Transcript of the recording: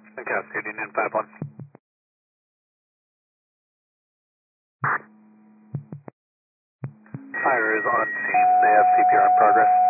Cascade Union 5-1. Fire is on scene. They have CPR in progress.